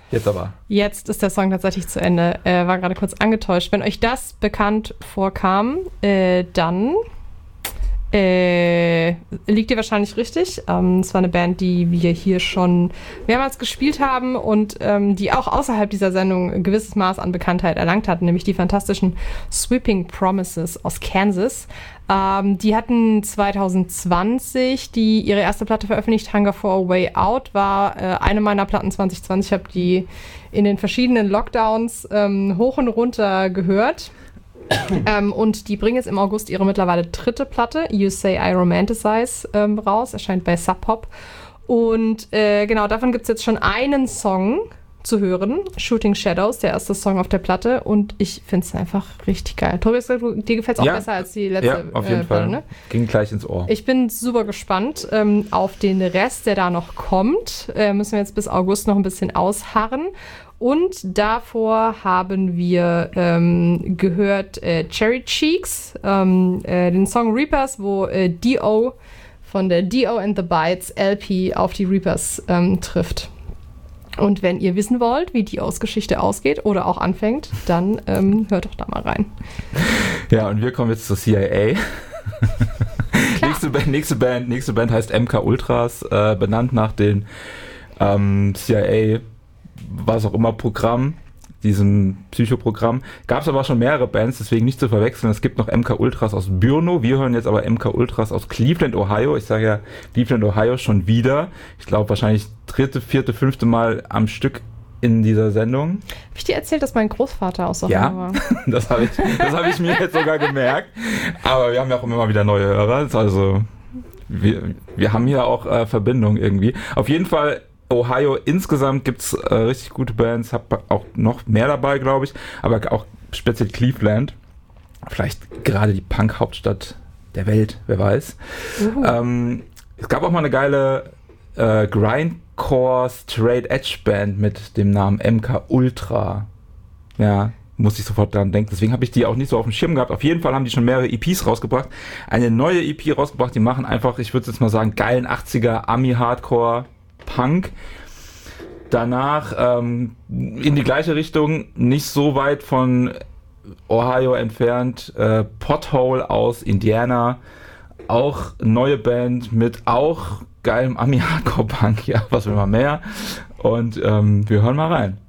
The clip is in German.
Jetzt aber. Jetzt ist der Song tatsächlich zu Ende. War gerade kurz angetäuscht. Wenn euch das bekannt vorkam, dann liegt ihr wahrscheinlich richtig. Es war eine Band, die wir hier schon mehrmals gespielt haben und die auch außerhalb dieser Sendung ein gewisses Maß an Bekanntheit erlangt hat, nämlich die fantastischen Sweeping Promises aus Kansas. Die hatten 2020 ihre erste Platte veröffentlicht. Hunger for a Way Out war eine meiner Platten 2020. Ich habe die in den verschiedenen Lockdowns hoch und runter gehört. Und die bringen jetzt im August ihre mittlerweile 3. Platte, You Say I Romanticize, raus. Erscheint bei Sub Pop. Und genau, davon gibt es jetzt schon einen Song zu hören. Shooting Shadows, der erste Song auf der Platte. Und ich finde es einfach richtig geil. Tobias, dir gefällt es auch besser als die letzte Platte, auf jeden Fall. Ne? Ging gleich ins Ohr. Ich bin super gespannt auf den Rest, der da noch kommt. Müssen wir jetzt bis August noch ein bisschen ausharren. Und davor haben wir gehört Cherry Cheeks, den Song Reapers, wo D.O. von der D.O. and the Bites LP auf die Reapers trifft. Und wenn ihr wissen wollt, wie D.O.s Geschichte ausgeht oder auch anfängt, dann hört doch da mal rein. Ja, und wir kommen jetzt zur CIA. Nächste Band heißt MK Ultras, benannt nach den CIA was auch immer Programm, diesem Psychoprogramm. Gab es aber schon mehrere Bands, deswegen nicht zu verwechseln. Es gibt noch MK Ultras aus Brno, wir hören jetzt aber MK Ultras aus Cleveland, Ohio. Ich sage ja Cleveland, Ohio schon wieder. Ich glaube wahrscheinlich 3., 4., 5. Mal am Stück in dieser Sendung. Habe ich dir erzählt, dass mein Großvater aus Ohio war? Ja, das habe ich mir jetzt sogar gemerkt. Aber wir haben ja auch immer wieder neue Hörer. Also wir haben hier auch Verbindung irgendwie. Auf jeden Fall Ohio insgesamt gibt's richtig gute Bands, hab auch noch mehr dabei, glaube ich, aber auch speziell Cleveland, vielleicht gerade die Punk-Hauptstadt der Welt, wer weiß. Es gab auch mal eine geile Grindcore Straight Edge Band mit dem Namen MK Ultra. Ja, muss ich sofort dran denken. Deswegen habe ich die auch nicht so auf dem Schirm gehabt. Auf jeden Fall haben die schon mehrere EPs rausgebracht. Eine neue EP rausgebracht, die machen einfach, ich würde jetzt mal sagen, geilen 80er Ami-Hardcore Punk. Danach in die gleiche Richtung, nicht so weit von Ohio entfernt, Pothole aus Indiana, auch neue Band mit auch geilem Ami-Hardcore-Punk, ja, was will man mehr. Und wir hören mal rein.